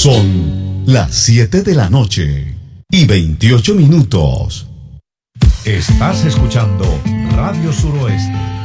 Son las 7 de la noche y 28 minutos. Estás escuchando Radio Suroeste.